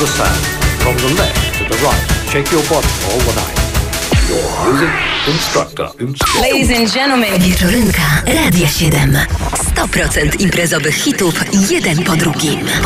the sand. From the left to the right, shake your body all the night. Your music instructor. Ladies and gentlemen. Wieczorynka Radia 7. 100% imprezowych hitów, jeden po drugim.